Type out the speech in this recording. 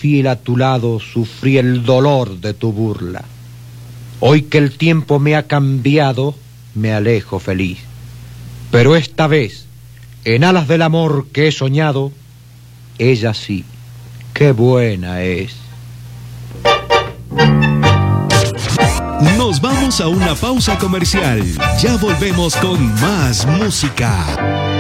fiel a tu lado, sufrí el dolor de tu burla. Hoy que el tiempo me ha cambiado, me alejo feliz. Pero esta vez, en alas del amor que he soñado, ella sí, qué buena es. Nos vamos a una pausa comercial. Ya volvemos con más música.